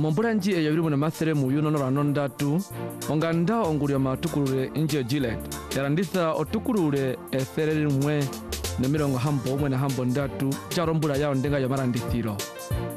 Mombura nji eyabiri muna mathere mu yuno norano ndatu onganda ongulya matukulule nje Gilead yaranditha otukulule ethereri mwe na mirongo hambo umwe na hambo ndatu charombula yao ndenga ya marandithiro